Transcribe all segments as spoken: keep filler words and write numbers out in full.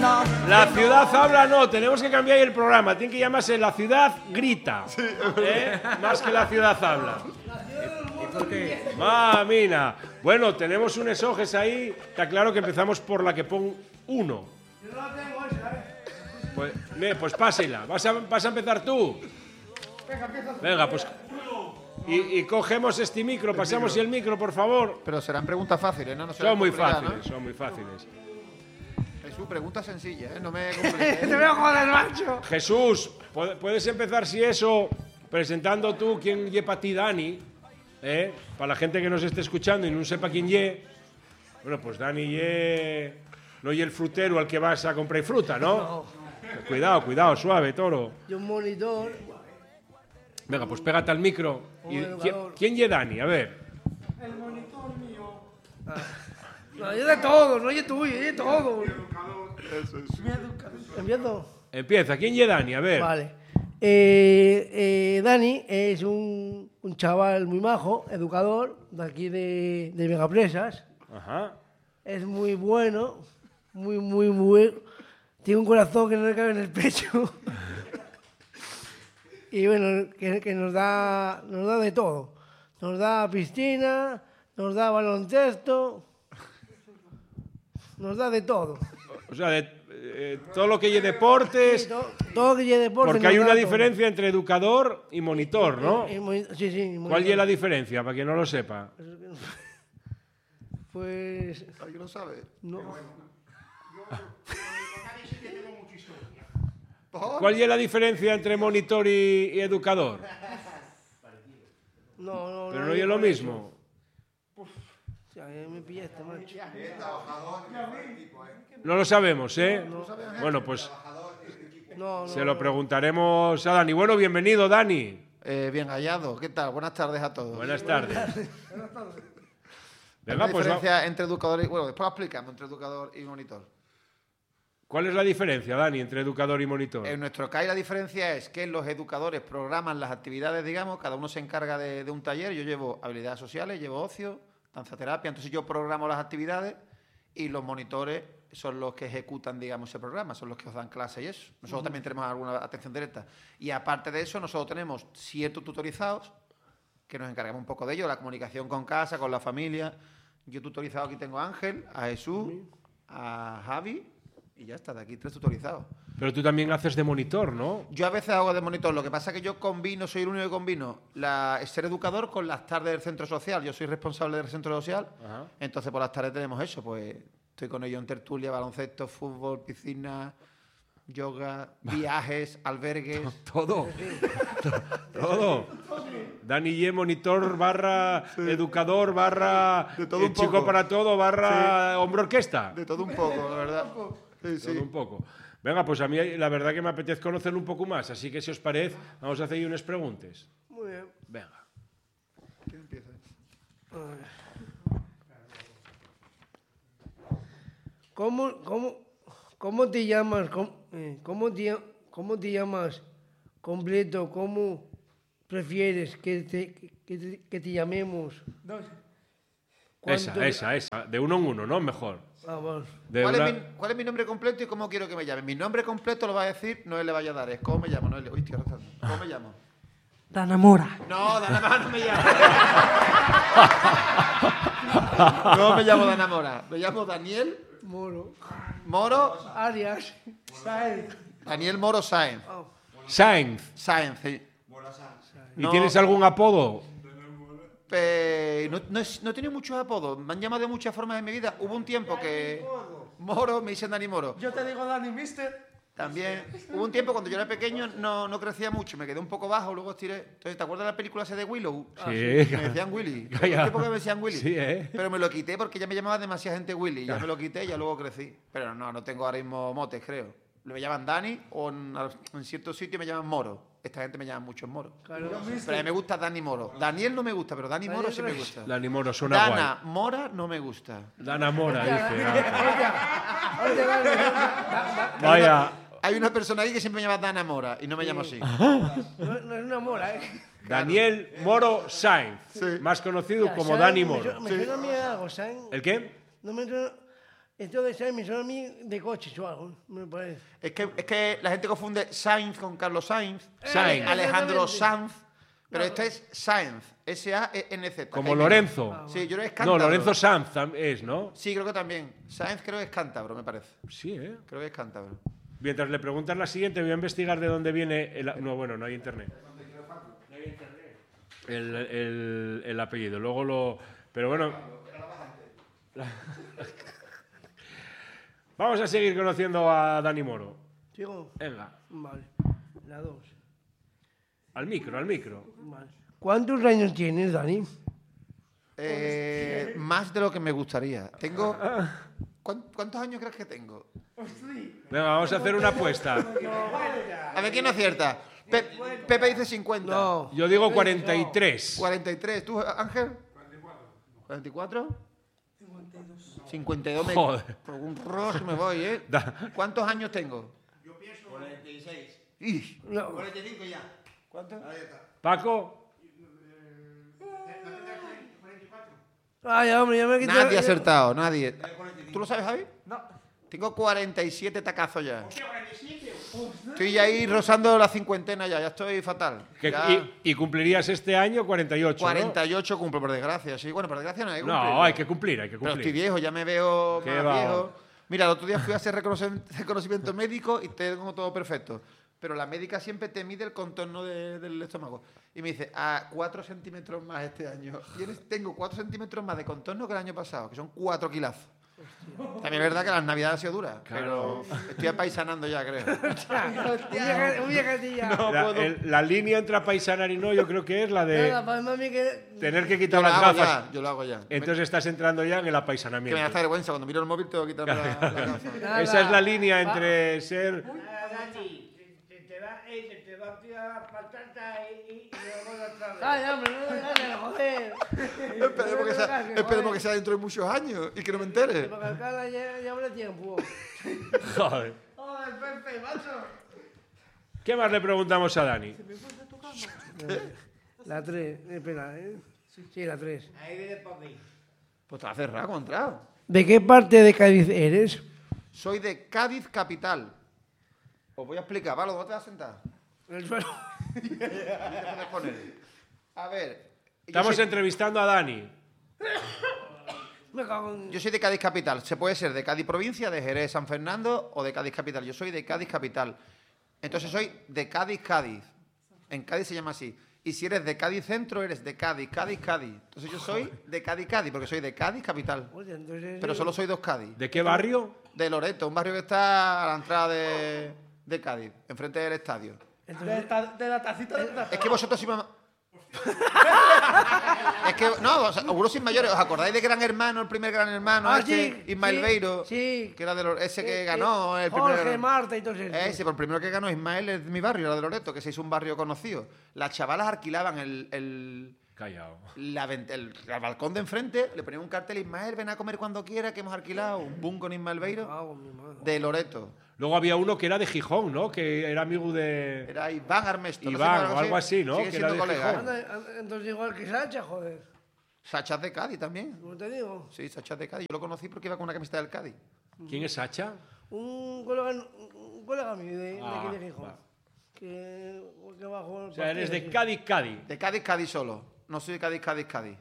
no. La ciudad habla no, tenemos que cambiar el programa. Tiene que llamarse La ciudad grita. ¿Eh? Más que La ciudad habla. Mamina. Bueno, tenemos un esoges ahí. Está claro que empezamos por la que pon uno. Yo no la tengo esa, ¿eh? Pues, ne, pues pásela. ¿Vas a, vas a empezar tú? Venga, empieza tú. Venga, pues. Y, y cogemos este micro, pasamos el micro, por favor. Pero serán preguntas fáciles, ¿no? no serán Son muy complicadas, fáciles, son muy fáciles. ¿no? Jesús, pregunta sencilla, ¿eh? No me compliques. Te veo joder, macho. Jesús, pu- puedes empezar, si eso, presentando tú quién lle para ti Dani, ¿eh? Para la gente que nos esté escuchando y no sepa quién lle. Bueno, pues Dani lle... No lle el frutero al que vas a comprar fruta, ¿no? No. Cuidado, cuidado, suave, toro. Y un monitor. Venga, pues pégate al micro. Un Y, educador. ¿quién, ¿Quién lle Dani? A ver. El monitor mío. No, yo de todo, no yo tuyo, yo de todo. Eso es. ¿Empiezo? Empieza, ¿quién lle Dani? A ver. Vale. Eh, eh, Dani es un, un chaval muy majo, educador, de aquí de, de Megapresas. Ajá. Es muy bueno, muy, muy, muy... Tiene un corazón que no le cabe en el pecho. Y bueno, que, que nos da nos da de todo. Nos da piscina, nos da baloncesto, nos da de todo. O sea, de, eh, todo lo que lle deportes... Sí, todo, todo que lleve deporte. Porque nos hay da una todo. diferencia entre educador y monitor, ¿no? Y moni- sí, sí. ¿Cuál monitor. es la diferencia, para quien no lo sepa? Pues ¿Alguien lo sabe? no. ¿Cuál es la diferencia entre monitor y, y educador? No, no, Pero no es lo mismo. O sea, me pillaste, macho. No lo sabemos, ¿eh? Bueno, pues No, no. se lo preguntaremos a Dani. Bueno, bienvenido, Dani. Eh, bien hallado. ¿Qué tal? Buenas tardes a todos. Buenas tardes. ¿Hay Venga, una pues va- diferencia entre educador y... Bueno, después lo explicamos entre educador y monitor. ¿cuál es la diferencia, Dani, entre educador y monitor? En nuestro C A I la diferencia es que los educadores programan las actividades, digamos, cada uno se encarga de, de un taller. Yo llevo habilidades sociales, llevo ocio, danzaterapia, entonces yo programo las actividades y los monitores son los que ejecutan, digamos, ese programa, son los que os dan clase y eso. Nosotros también tenemos alguna atención directa. Y aparte de eso, nosotros tenemos ciertos tutorizados que nos encargamos un poco de ello, la comunicación con casa, con la familia. Yo tutorizado aquí tengo a Ángel, a Jesús, a Javi y ya está, de aquí tres tutorizados. Pero tú también haces de monitor, ¿no? Yo a veces hago de monitor, lo que pasa es que yo combino, soy el único que combino la, ser educador con las tardes del centro social. Yo soy responsable del centro social, Ajá. entonces por las tardes tenemos eso, pues estoy con ellos en tertulia, baloncesto, fútbol, piscina, yoga, viajes, albergues. Todo. Todo. Dani Ye, monitor barra educador barra De todo eh, un chico poco. para todo barra hombro orquesta. De todo un poco, la verdad. Sí, sí. Todo un poco. Venga, pues a mí la verdad que me apetece conocerlo un poco más, así que si os parece, vamos a hacer ahí unas preguntas. Muy bien. Venga. ¿Quién empieza? ¿Cómo, cómo, cómo te llamas? ¿Cómo, eh, cómo te, cómo te llamas completo? ¿Cómo prefieres que te, que te, que te llamemos? Esa, ¿Cuánto- esa, esa. De uno en uno, ¿no? Mejor. Vamos. De ¿Cuál, una- es mi, cuál es mi nombre completo y cómo quiero que me llamen? Mi nombre completo lo va a decir, no él le vaya a dar, es cómo me llamo, no él le... Uy, tío, ahora está- ¿cómo me llamo? Dana Mora. No, Dana Mora no me llamo. No me llamo Dana Mora, me llamo Daniel Moro. Moro, Arias. Saez. Daniel Moro Sáenz. Oh. Sainz. Sáenz, sí. ¿Y No. tienes algún apodo? Eh, no, no, es- no he tenido muchos apodos, me han llamado de muchas formas en mi vida. Hubo un tiempo que... Moro, me dicen Dani Moro. Yo te digo Dani Mister. También. Hubo un tiempo cuando yo era pequeño no, no crecía mucho, me quedé un poco bajo, luego estiré. Entonces, ¿te acuerdas de la película esa de Willow? Sí. Me decían Willy. Hubo un Calla. tiempo que me decían Willy. Sí, ¿eh? Pero me lo quité porque ya me llamaba demasiada gente Willy. Ya me lo quité y ya luego crecí. Pero no, no tengo ahora mismo motes, creo. Me llaman Dani o en, en ciertos sitios me llaman Moro. Esta gente me llama mucho en Moro. Claro. Pero a mí me gusta Dani Moro. Daniel no me gusta, pero Dani Moro sí me gusta. Dani Moro suena Dana Mora no me gusta. guay. Dana Mora, dice. ah. Oye, Dani, da- da- Vaya. Hay una persona ahí que siempre me llama Dana Mora y no me llamo así. no, no es una mora, ¿eh? Daniel Moro Sainz, Sí. más conocido como Sainz, Dani me Moro. suena- Me suena a mí algo, Sainz. ¿El qué? No me suena... Esto de Sainz me suena a mí de coches o algo, me parece. Es que, es que la gente confunde Sainz con Carlos Sainz, Sainz. Alejandro Exactamente. Sanz, pero este es Sainz, S A E N Z. Como Jaime. Lorenzo. Sí, yo creo que es No, cántabro. Lorenzo Sanz tam- es, ¿no? Sí, creo que también. Sainz creo que es cántabro, me parece. Sí, ¿eh? Creo que es cántabro. Mientras le preguntas la siguiente, voy a investigar de dónde viene el... No, bueno, no hay internet. El, el- el apellido. Luego lo... Pero bueno... Vamos a seguir conociendo a Dani Moro. ¿Sigo? Venga, Vale. La dos. al micro, al micro. Vale. ¿Cuántos años tienes, Dani? Eh, más de lo que me gustaría. Tengo... ¿cuán- ¿Cuántos años crees que tengo? Venga, vamos a hacer una apuesta. A ver, ¿quién no acierta? Pe- Pepe dice cincuenta. No. Yo digo cuarenta y tres. cuarenta y tres. ¿Tú, Ángel? cuarenta y cuatro. cincuenta y dos. Me, Joder. por un rojo me voy, ¿eh? Da- ¿Cuántos años tengo? cuarenta y seis. Ih, No. cuarenta y cinco ya. ¿Cuánto? Paco, Ay, hombre, ya me he quitado. Nadie ha acertado, nadie. ¿Tú lo sabes, Javi? No. Tengo cuarenta y siete tacazos ya. Estoy ahí rozando la cincuentena ya, ya estoy fatal. que- Ya y, y cumplirías este año cuarenta y ocho, ¿no? cuarenta y ocho cumplo, por desgracia. Sí, bueno, por desgracia no hay que cumplir. No, hay que cumplir, hay que Pero estoy cumplir. viejo, ya me veo Qué más va. viejo. Mira, el otro día fui a hacer reconocimiento, reconocimiento médico y tengo todo perfecto. Pero la médica siempre te mide el contorno de- del estómago. Y me dice, a cuatro centímetros más este año. Tienes- tengo cuatro centímetros más de contorno que el año pasado, que son cuatro kilazos. También es verdad que las navidades han sido duras, Claro. pero estoy apaisanando ya, creo. Un vieja- un viejecilla. No La, puedo. el- la línea entre apaisanar y no, yo creo que es la de Nada, para mami que... tener que Yo quitar lo las hago gafas. ya, yo lo hago ya. Entonces estás entrando ya en el que me da apaisanamiento. esta vergüenza, cuando miro el móvil tengo que quitarme la, la gafa. Nada. Esa es la línea entre ser... Te va, eh, te va a tirar patata y, y, y luego otra vez. Ay, hombre, no me hagas, joder. Esperemos, que sea, esperemos que sea dentro de muchos años y que no me entere. Para calcarla ya, ya habrá tiempo. Joder. Joder, Pepe, macho. ¿Qué más le preguntamos a Dani? La tres, espera, ¿eh? Sí, la tres. Ahí viene para mí. Pues te va a cerrar, ¿cómo ha entrado? ¿De qué parte de Cádiz eres? Soy de Cádiz capital. Os voy a explicar, ¿vale? ¿Dónde te vas a sentar? El suelo. ¿Dónde puedes poner? A ver. yo Estamos soy- entrevistando a Dani. Me cago en... Yo soy de Cádiz capital. Se puede ser de Cádiz provincia, de Jerez, San Fernando o de Cádiz capital. Yo soy de Cádiz capital. Entonces soy de Cádiz, Cádiz. En Cádiz se llama así. Y si eres de Cádiz centro, eres de Cádiz, Cádiz, Cádiz. Entonces yo soy de Cádiz, Cádiz, porque soy de Cádiz capital. Oye, entonces... Pero solo soy dos Cádiz. ¿De qué barrio? De Loreto, un barrio que está a la entrada de, de Cádiz, enfrente del estadio. Entonces, De la tacita de la Es que vosotros sois más... Es que, no, o sea, algunos sin mayores, ¿os acordáis de Gran Hermano, el primer Gran Hermano, Ah, ese, sí, Ismael sí, Beiro? sí. Que era de Lore- ese que Eh, ganó eh, el primer Jorge, Gran- Marta y todo eso. Ese, pero el primero que ganó Ismael es de mi barrio, era de Loreto, que se hizo un barrio conocido. Las chavalas alquilaban el, el, Callao. la ven- el- el balcón de enfrente, le ponían un cartel, Ismael, ven a comer cuando quiera, que hemos alquilado un boom con Ismael Beiro, Cago en mi madre. de Loreto. Luego había uno que era de Gijón, ¿no? Que era amigo de... Era Iván Armesto. no sé Iván, si o algo así, ¿no? Sigue Que siendo era de colega. Gijón. ¿eh? Anda, anda, entonces igual que Sacha, joder. Sacha es de Cádiz también. ¿Cómo te digo? Sí, Sacha es de Cádiz. Yo lo conocí porque iba con una camiseta del Cádiz. ¿Quién es Sacha? Un colega, un colega mío de, de Ah, aquí de Gijón. va. Que, que bajó el O sea, eres de partido, Cádiz, Cádiz. De Cádiz, Cádiz solo. No soy de Cádiz, Cádiz, Cádiz.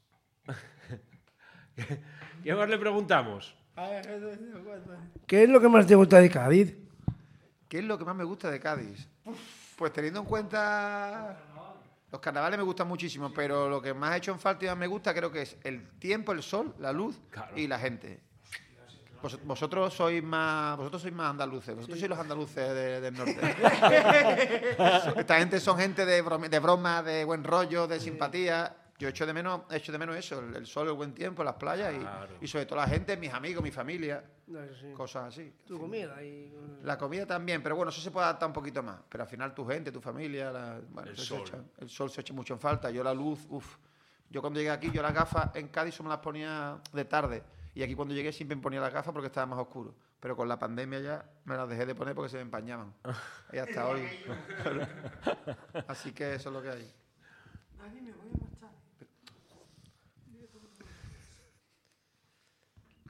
¿Qué más le preguntamos? ¿Qué es lo que más te gusta de Cádiz? ¿Qué es lo que más me gusta de Cádiz? Pues teniendo en cuenta... Los carnavales me gustan muchísimo, pero lo que más he hecho en falta y más me gusta creo que es el tiempo, el sol, la luz Claro. y la gente. Vos- vosotros sois más vosotros sois más andaluces, vosotros sois los andaluces de- del norte. Esta gente son gente de broma, de broma, de buen rollo, de simpatía. Yo echo de menos, echo de menos eso, el, el sol, el buen tiempo, las playas y, Claro. y sobre todo la gente, mis amigos, mi familia, No, eso sí. cosas así. Tu comida y... La comida también, pero bueno, eso se puede adaptar un poquito más. Pero al final tu gente, tu familia, la- bueno, El eso se sol. echa- el sol se echa mucho en falta. Yo la luz, uff. Yo cuando llegué aquí, yo las gafas en Cádiz solo me las ponía de tarde. Y aquí cuando llegué siempre me ponía las gafas porque estaba más oscuro. Pero con la pandemia ya me las dejé de poner porque se me empañaban. Y hasta hoy. Así que eso es lo que hay.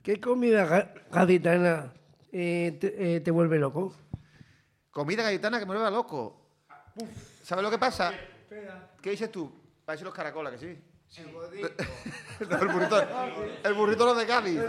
¿Qué comida ga- gaditana eh, te, eh, te vuelve loco? Comida gaditana que me vuelva loco. ¿Sabes lo que pasa? ¿Qué dices tú? Parece los caracolas, que sí. El gordito. el burrito, el burrito no de Cádiz.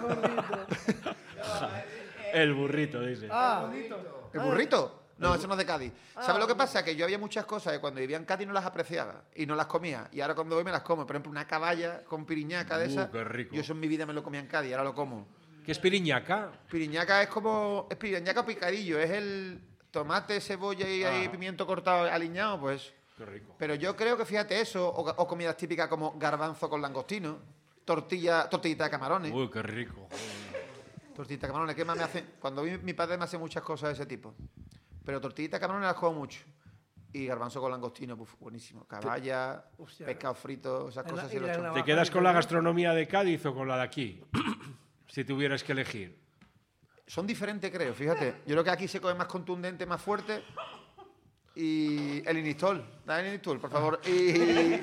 El burrito, dice. Ah, ¿El burrito? No, eso no es de Cádiz. ¿Sabes lo que pasa? Que yo había muchas cosas que cuando vivía en Cádiz no las apreciaba y no las comía. Y ahora cuando voy me las como. Por ejemplo, una caballa con piriñaca de Uh, esa. qué rico. Yo eso en mi vida me lo comía en Cádiz, ahora lo como. ¿Qué es piriñaca? Piriñaca es como... Es piriñaca picadillo. Es el tomate, cebolla y, y Ah. pimiento cortado aliñado, pues... Qué rico. Pero yo creo que, fíjate eso, o, o comidas típicas como garbanzo con langostino, tortilla, tortillita de camarones. Uy, qué rico. Tortillita de camarones, ¿qué más me hace? Cuando vi, mi padre me hace muchas cosas de ese tipo. Pero tortillita de camarones las como mucho. Y garbanzo con langostino, puf, buenísimo. Caballa, Hostia. pescado frito, esas En la- cosas sí en lo la he hecho. navaja. ¿Te quedas con la gastronomía de Cádiz o con la de aquí? Si tuvieras que elegir. Son diferentes, creo, fíjate. Yo creo que aquí se come más contundente, más fuerte. Y el inistol, dame el inistol, por favor. Y,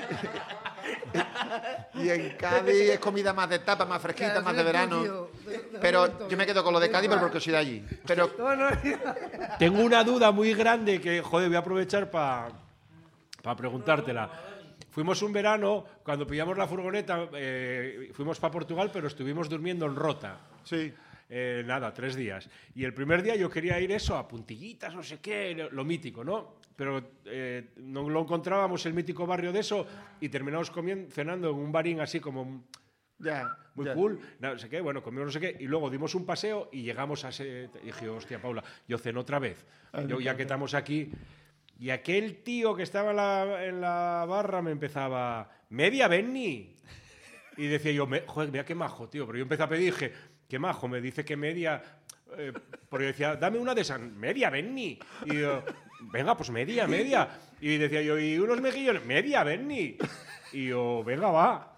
y en Cádiz es comida más de tapa, más fresquita, Claro, más de eres tú, verano. tío. De- déjame Pero esto, yo me quedo con lo de Cádiz, pero porque soy de allí. Pero No, no, Tengo una duda muy grande que, joder, voy a aprovechar para preguntártela. Fuimos un verano, cuando pillamos la furgoneta, eh, fuimos para Portugal, pero estuvimos durmiendo en Rota. sí. Eh, nada, tres días. Y el primer día yo quería ir eso, a puntillitas, no sé qué, lo, lo mítico, ¿no? Pero eh, no lo encontrábamos el mítico barrio de eso y terminamos comiendo, cenando en un barín así como Ya. muy ya. cool, no sé qué, bueno, comimos no sé qué, y luego dimos un paseo y llegamos a ese... Y dije, hostia, Paula, yo ceno otra vez. Yo, ya que estamos aquí... Y aquel tío que estaba en la, en la barra me empezaba, media Benny. Y decía yo, me, joder, mira qué majo, tío. Pero yo empecé a pedir y dije, qué majo, me dice que media... Eh, porque yo decía, dame una de esas, media Benny. Y yo, venga, pues media, media. Y decía yo, y unos mejillones, media Benny. Y yo, venga, va.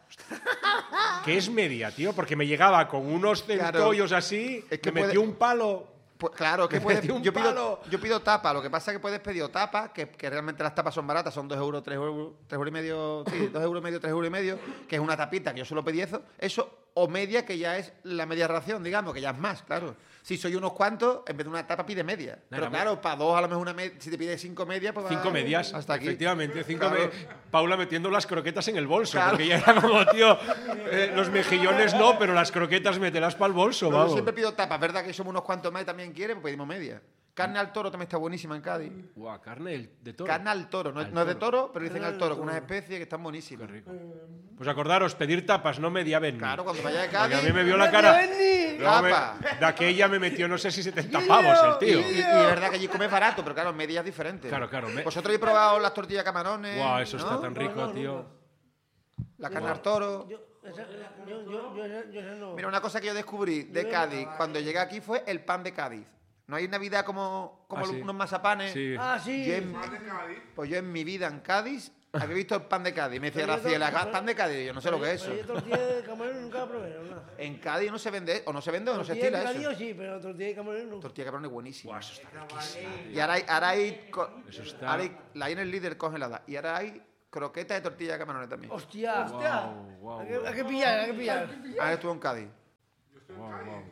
¿Qué es media, tío? Porque me llegaba con unos Claro. centollos así, Es que me metió puede- un palo. Pues claro, que Me puedes, metí un yo, palo. pido, yo pido tapa, lo que pasa es que puedes pedir o tapa, que, que realmente las tapas son baratas, son dos euros, tres euros, tres euros y medio, sí, dos euros y medio, tres euros y medio, que es una tapita, que yo solo pedí eso, eso, o media, que ya es la media ración, digamos, que ya es más, claro. Si soy unos cuantos, en vez de una tapa pide media. Pero Nada, claro, para dos a lo mejor una media, si te pides cinco medias, pues Cinco va- medias, hasta aquí. efectivamente. Cinco Claro. me- Paula metiendo las croquetas en el bolso, Claro. porque ya era como, tío, eh, los mejillones no, pero las croquetas mételas para el bolso, No, yo vamos. siempre pido tapas, ¿verdad? Que somos unos cuantos más y también quieren, pues pedimos media. Carne al toro también está buenísima en Cádiz. Guau, carne del- de toro. Carne al toro, no, es- Al no es de toro. toro, pero dicen al toro, con unas especies que están buenísimas. Qué rico. Pues acordaros, pedir tapas, no media Benny. Claro, cuando vaya de Porque Cádiz. a mí me vio la Media cara. Benny. Luego me- Tapa. de aquella me metió, no sé si setenta pavos el Y, tío. y- y es verdad que allí comes barato, pero claro, medias diferentes. Claro, claro, me- Vosotros habéis probado las tortillas de camarones. Guau, eso ¿no? está tan rico, No, no, tío. nunca. La carne al toro. Yo, esa- yo, yo, yo, esa- yo esa no. Mira, una cosa que yo descubrí de Cádiz cuando llegué aquí fue el pan de Cádiz. No hay Navidad como, como Ah, sí. unos mazapanes. Sí. Ah, sí. Yo en- pues yo en mi vida en Cádiz había visto el pan de Cádiz. Me decía Pero yo Graciela, to- pan de Cádiz. Yo no sé lo que es Pero eso. yo tortilla de camarón nunca la probé, ¿no? En Cádiz no se vende, o no se vende o no se Tortilla de estila picadillo eso. sí, pero tortilla de camarón no. Tortilla de camarón es buenísima. Guau, eso está riquísimo. Y ahora hay, ahora hay, co- Eso está- ahora hay- la hay en el líder congelada. Y ahora hay croquetas de tortilla de camarones también. Hostia, hostia. Guau, guau, Hay que, hay que pillar, hay que pillar. Ahora estuvo en Cádiz. guau, guau.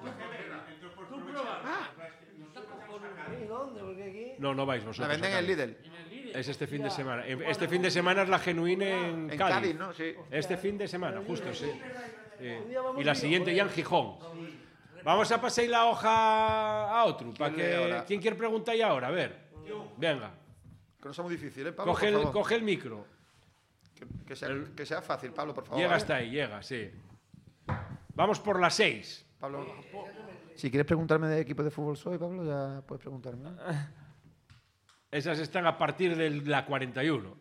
¿Y dónde? Porque aquí... No, no vais vosotros. La venden a en el Cádiz. líder. Es este fin de semana. Este fin de semana es la genuina en, En Cádiz. Cádiz, ¿no? Sí. Este fin de semana, justo, sí. Sí. día vamos Y la bien, siguiente ya en Gijón. Vamos a pasar la hoja a otro. Para ¿Quién lee que... ahora? ¿Quién quiere preguntar ya ahora? A ver. Venga. Que no sea muy difícil, ¿eh, Pablo? Coge por el, favor. coge el micro. Que, que sea, que sea fácil, Pablo, por favor. Llega ¿eh? hasta ahí, llega, sí. Vamos por las seis. Pablo. Si quieres preguntarme de equipo de fútbol soy, Pablo, ya puedes preguntarme. ¿eh? Esas están a partir de la cuarenta y uno.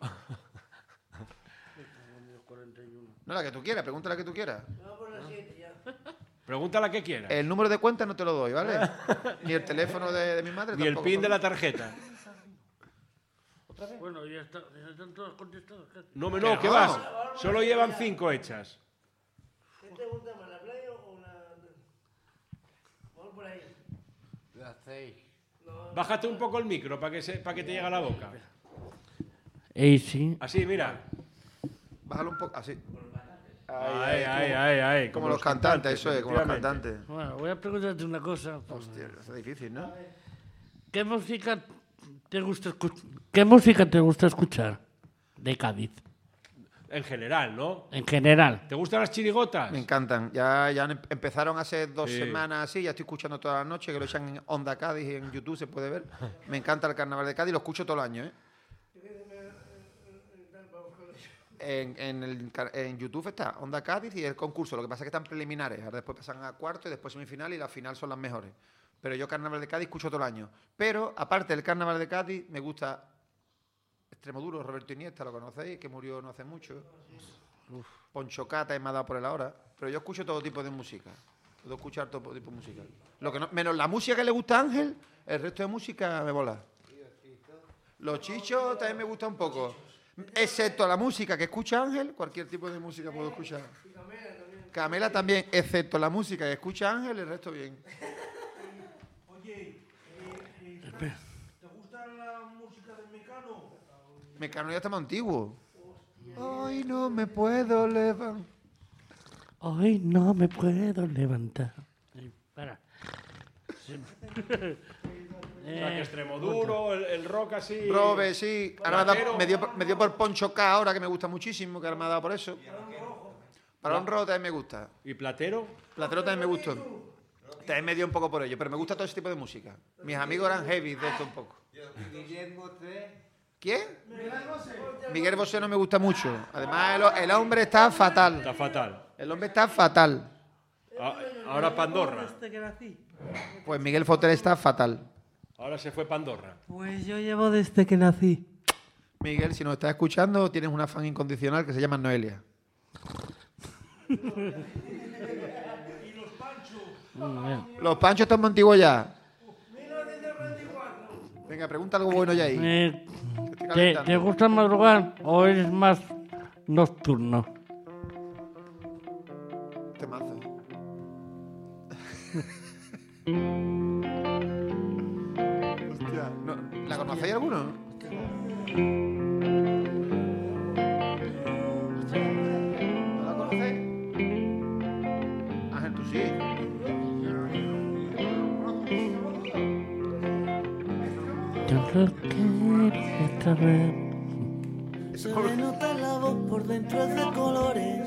No, la que tú quieras, pregunta la que tú quieras. Pregunta la que quieras. El número de cuenta no te lo doy, ¿vale? Ni el teléfono de, de mi madre Ni el tampoco, pin de la Pablo. tarjeta. Bueno, ya, está, ya están todos contestados. ¿qué? No, me- no, Que ¿qué no. vas? Solo llevan cinco hechas. ¿Qué te gusta más, la playa o la...? Vamos por ahí. Las seis. Bájate un poco el micro para que, se, para que te llegue a la boca. Ey, sí. Así, mira. Bájalo un poco, así. Ay, ay, ay, ay. Como los cantantes, eso es, como los efectivamente. cantantes. Bueno, voy a preguntarte una cosa. Hostia, eso es difícil, ¿no? ¿Qué música te gusta escuchar? ¿Qué música te gusta escuchar de Cádiz? En general, ¿no? En general. ¿Te gustan las chirigotas? Me encantan. Ya, ya em- empezaron hace dos Sí. semanas así, ya estoy escuchando toda la noche, que lo echan en Onda Cádiz y en YouTube se puede ver. Me encanta el carnaval de Cádiz, lo escucho todo el año, ¿eh? En, en, el car- en YouTube está Onda Cádiz y el concurso. Lo que pasa es que están preliminares. Ahora después pasan a cuarto y después semifinal y la final son las mejores. Pero yo carnaval de Cádiz escucho todo el año. Pero aparte del carnaval de Cádiz, me gusta Extremoduro, Roberto Iniesta, lo conocéis, que murió no hace mucho. Uf. Poncho Cata me ha dado por el ahora. Pero yo escucho todo tipo de música. Puedo escuchar todo tipo de música. Lo que no, menos la música que le gusta a Ángel, el resto de música me mola. Los chichos también me gusta un poco. Excepto la música que escucha Ángel, cualquier tipo de música puedo escuchar. Camela también, excepto la música que escucha Ángel, el resto bien. Oye, eh, eh, ¿te gusta la música del Mecano? Mecano ya está más antiguo. Hoy no me puedo levantar. Hoy no me puedo levantar. Ay, para. Sí. O sea, que Extremoduro, el, el rock así... Robe, sí. Ahora me, ha dado- Platero. me dio, por- me dio por Poncho K ahora, que me gusta muchísimo, que ahora me ha dado por eso. Balón rojo también me gusta. ¿Y Platero? Platero también me gustó. También me dio un poco por ello, pero me gusta todo ese tipo de música. Mis amigos eran heavy de esto un poco. Guillermo tres. ¿Quién? Miguel Bosé no me gusta mucho. Además, el, el hombre está fatal. Está fatal. El hombre está fatal. A- Ahora Pandorra. Pues Miguel Fotel está fatal. Ahora se fue Pandorra. Pues yo llevo desde que nací. Miguel, si nos estás escuchando, tienes una fan incondicional que se llama Noelia. Los panchos están muy antiguos ya. Venga, pregunta algo bueno ya ahí. Eh, Estoy ¿te, calentando. ¿Te gusta madrugar o eres más nocturno? Temazo. Hostia, no, ¿la conocéis alguno? ¿No la conocéis? Ángel, tú sí. Yo lo quiero esta vez. Se le nota la voz por dentro es de colores.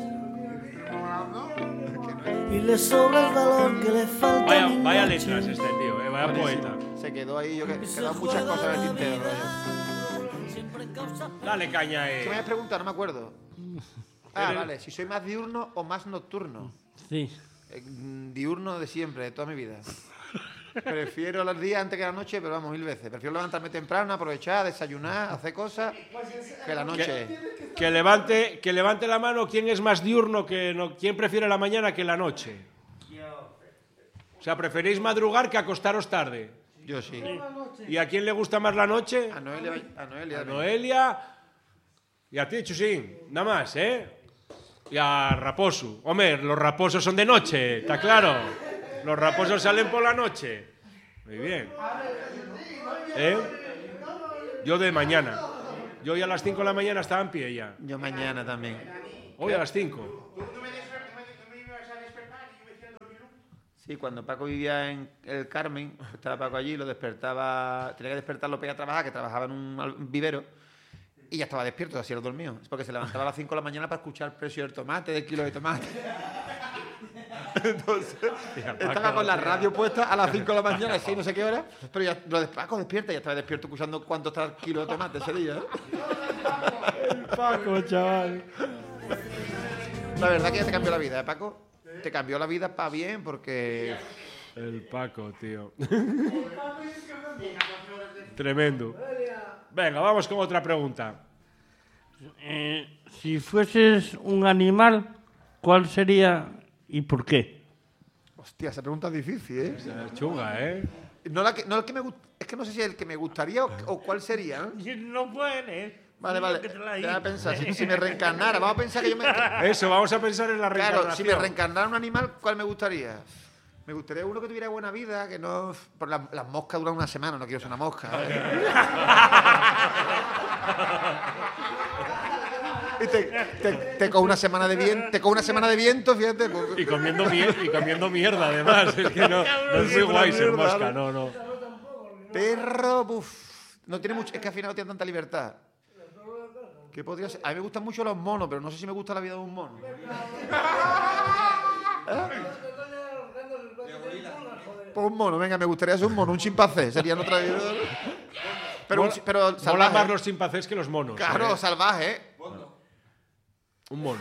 Y le sobra el valor que le falta. Vaya, a mi vaya noche. letras este tío, eh, vaya poeta. Se quedó ahí, yo que Y se quedan muchas juega cosas en el la tintero. vida, rollo. siempre causa Dale caña, ¿Qué me eh. habías preguntado? No me acuerdo. Ah, vale. Si soy más diurno o más nocturno. Sí. Eh, mm, diurno de siempre, de toda mi vida. Prefiero los días antes que la noche, pero vamos, mil veces. Prefiero levantarme temprano, aprovechar, desayunar, hacer cosas, que la noche. Que levante, que levante la mano quién es más diurno, que no, quién prefiere la mañana que la noche. O sea, preferís madrugar que acostaros tarde. Yo sí. ¿Y a quién le gusta más la noche? A Noelia, a Noelia. A Noelia y a ti, Chusín. Nada más, ¿eh? Y a Raposo. Hombre, los raposos son de noche, está claro. Los raposos salen por la noche. Muy bien. ¿Eh? Yo de mañana. Yo ya a las cinco de la mañana estaba en pie ya. Yo mañana también. Hoy a las cinco. Sí, cuando Paco vivía en el Carmen, estaba Paco allí, lo despertaba, tenía que despertarlo para ir a trabajar, que trabajaba en un al- vivero, y ya estaba despierto, así era dormido. Es porque se levantaba a las cinco de la mañana para escuchar el precio del tomate, del kilo de tomate. Entonces, estaba con la radio puesta a las cinco de la mañana, así no sé qué hora, pero ya lo de Paco despierta, ya estaba despierto escuchando cuánto está el kilo de tomate ese día. ¿eh? Paco, chaval. La verdad que ya te cambió la vida, ¿eh, Paco? Te cambió la vida para bien, porque El Paco, tío. Tremendo. Venga, vamos con otra pregunta. Eh, si fueses un animal, ¿cuál sería y por qué? hostia, esa pregunta es difícil, ¿eh? Es chunga, ¿eh? No, la que, no el que me gust- es que no sé si el que me gustaría o, o cuál sería, ¿no? No puedes. Vale, vale. Voy a pensar, si, si me reencarnara, vamos a pensar que yo me... Eso, vamos a pensar en la reencarnación. Claro, si me reencarnara un animal, ¿cuál me gustaría? Me gustaría uno que tuviera buena vida, que no... Por las, las moscas duran una semana, no quiero ser una mosca. ¿eh? Y te, te, te coge una semana de viento, te coge una semana de viento, fíjate. Pues, Y comiendo, mier- y comiendo mierda, además. Es que no, no es muy guay ser mosca, no, no. perro, buf, no tiene mucho, es que al final no tiene tanta libertad. ¿Qué podría ser? A mí me gustan mucho los monos, pero no sé si me gusta la vida de un mono. Pues un mono, venga, me gustaría ser un mono, un chimpancé, sería otra vida. Pero, un Mola- chi- pero Mola salvaje. más los chimpancés que los monos. Claro, ¿eh? salvaje, ¿eh? Un mono.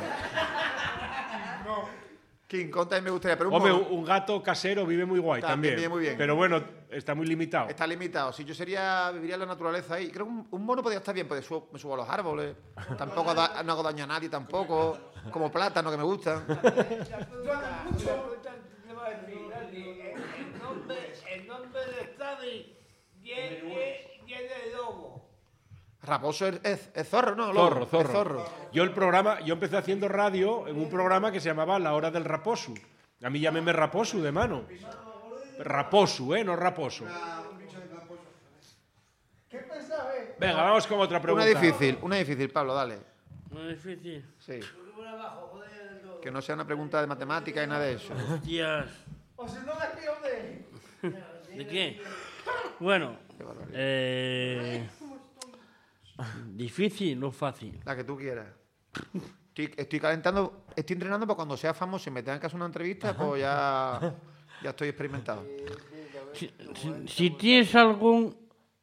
King Kong también me gustaría, pero un Hombre, mono un un gato casero vive muy guay También también. vive muy bien. Pero bueno, está muy limitado. está limitado. Si yo sería, viviría en la naturaleza ahí. Creo que un, un mono podría estar bien, pues subo- me subo a los árboles. Tampoco da- no hago daño a nadie tampoco. Como plátano que me gustan. La pregunta, la pregunta te va a decir, Dani, el, el nombre, el nombre de Xavi viene, viene de lobo. Raposo es, es- es zorro, ¿no? Lobo. Zorro, zorro. Es zorro. Yo el programa, yo empecé haciendo radio en un programa que se llamaba La Hora del Raposu. A mí llámeme Raposu de mano. Raposu, ¿eh? No Raposo. Venga, vamos con otra pregunta. Una difícil, una difícil, Pablo, dale. Muy difícil. Sí. Que no sea una pregunta de matemática y nada de eso. Hostias. ¿De qué? Bueno, eh, difícil o fácil. La que tú quieras. Estoy, estoy calentando, estoy entrenando para cuando sea famoso y me tengan que hacer una entrevista, pues ya, ya estoy experimentado. Si, si- si tienes algún...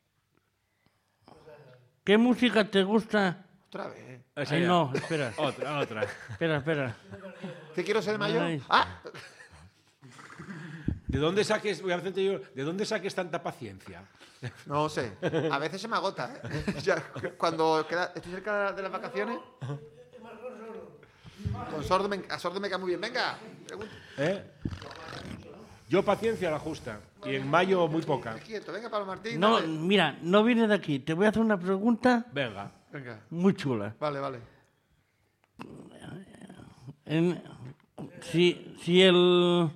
¿Qué música te gusta? Otra vez. Esa Ay, ya. no, espera, Otra, otra. espera, espera. ¿Qué quiero ser de mayor? Ay. Ah, ¿De dónde saques, voy a hacerte yo, ¿de dónde saques tanta paciencia? no sé. A veces se me agota. ¿eh? Ya, cuando queda- estoy cerca de las vacaciones. Con sordo me, a sordo me cae muy bien. Venga, pregunta. ¿Eh? Yo paciencia la justa. Y en mayo muy poca. Quieto, venga, Pablo Martín. No, dale. mira, no viene de aquí. Te voy a hacer una pregunta Venga. Venga, muy chula. vale, vale. En- si, si el...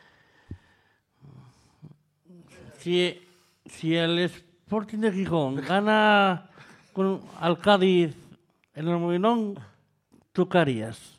Si, si el Sporting de Gijón gana con, al Cádiz en el Molinón, ¿tú qué harías?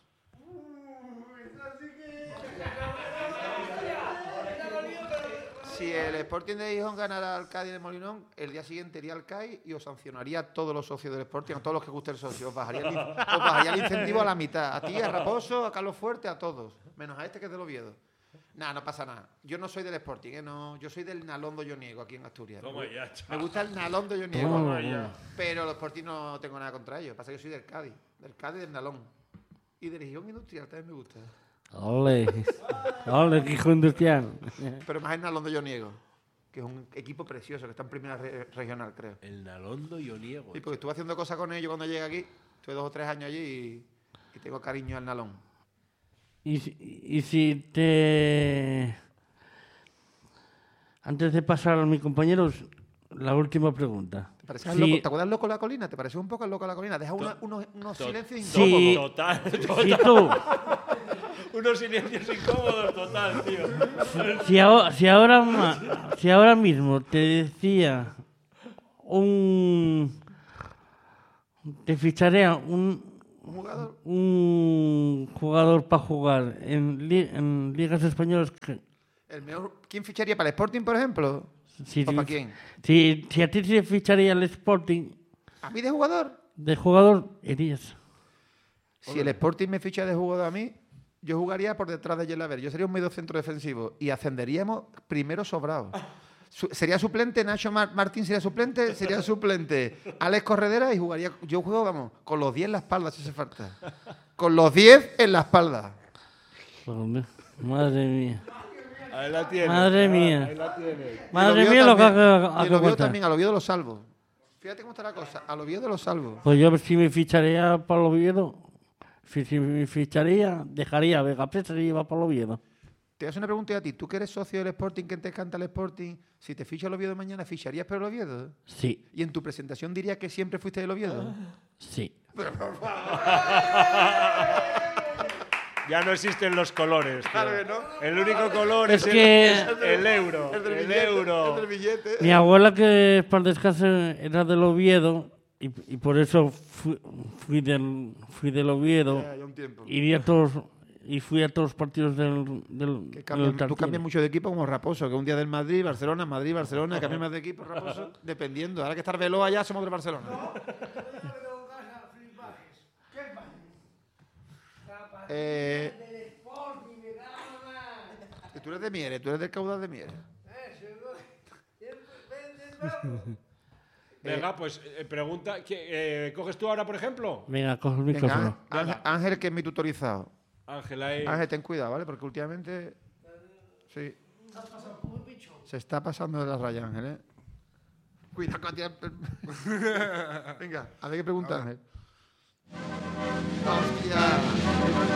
Si el Sporting de Gijón ganara al Cádiz de Molinón, el día siguiente iría al C A I y os sancionaría a todos los socios del Sporting, a todos los que guste el socio. Os bajaría el, os bajaría el incentivo a la mitad. A ti, a Raposo, a Carlos Fuerte, a todos. Menos a este que es del Oviedo. Nada, no pasa nada. Yo no soy del Sporting, ¿eh? No, yo soy del Nalondo Yoniego aquí en Asturias. Toma ya, Me chaval. gusta el Nalondo Yoniego. Toma ya. Pero los Sporting no tengo nada contra ellos. Pasa que yo soy del Cádiz. Del Cádiz y del Nalón. Y del Gijón Industrial también me gusta. Ole, ole, Gijón Industrial. Pero más el Nalondo Yoniego, que es un equipo precioso, que está en primera re- regional, creo. El Nalondo Ioniego. Sí, porque estuve haciendo cosas con ellos cuando llegué aquí. Estuve dos o tres años allí y, y tengo cariño al Nalón. Y, si- y si te... Antes de pasar a mis compañeros, la última pregunta. ¿Te, pareces Si- al loco? ¿Te acuerdas loco de la colina? ¿Te pareces un poco el loco de la colina? Deja una- unos, unos silencios Sí. incómodos. Total, Si tú, Unos silencios incómodos, total, tío. si, ahora, si, ahora, ma- si ahora mismo te decía un... Te ficharía un, Un jugador. un jugador para jugar en, li- en ligas españolas. que- El mejor, ¿quién ficharía para el Sporting, por ejemplo? Si, ¿O para quién? Si, si a ti se ficharía el Sporting ¿A mí de jugador? de jugador, irías. Si el Sporting me ficha de jugador a mí, yo jugaría por detrás de Yelaber. Yo sería un medio centro defensivo y ascenderíamos primero sobrado. Su- sería suplente, Nacho Mar- Martín sería suplente, sería suplente Alex Corredera y jugaría. Yo juego, vamos, con los diez en la espalda si hace falta. Con los diez en la espalda. Joder, madre mía. Ahí la tienes. Madre mía. Ahí la tienes. Madre Y el mía lo que Oviedo ha también- ha- y el Oviedo ha también, al Oviedo lo salvo. Fíjate cómo está la cosa, al Oviedo lo salvo. Pues yo si me ficharía para el Oviedo, si, si me ficharía, dejaría a Vega Presa y iba para el Oviedo. Te voy a hacer una pregunta a ti. ¿Tú que eres socio del Sporting, que te encanta el Sporting, si te ficha el Oviedo mañana, ficharías por el Oviedo? Sí, Y en tu presentación dirías que siempre fuiste del Oviedo. sí. Ya no existen los colores. tío. Claro que no. El único color Es es, que- el, es el euro. El del El, billete, euro. el del billete. Mi abuela, que para el descanso era del Oviedo, y, y por eso fui, fui del fui del Oviedo Ya, ya un tiempo. y, a todos, y fui a todos los partidos del, del, Que del cambian- tú Tartiere. cambias mucho de equipo como Raposo, que un día del Madrid, Barcelona, Madrid, Barcelona, cambias más de equipo, Raposo, dependiendo. Ahora que está Arbeloa allá, somos del Barcelona. Eh, tú eres de Mieres, tú eres del caudal de Mieres. Venga, pues eh, pregunta. ¿qué, eh, ¿Coges tú ahora, por ejemplo? Venga, coge el Venga, micrófono. Ángel, Ángel, que es mi tutorizado. Ángela, ahí. Ángel, ten cuidado, ¿vale? Porque últimamente. Sí. Se está pasando de la raya, Ángel, ¿eh? Cuidado con tirar. Venga, a ver qué pregunta, Ángel. ¡Hostia!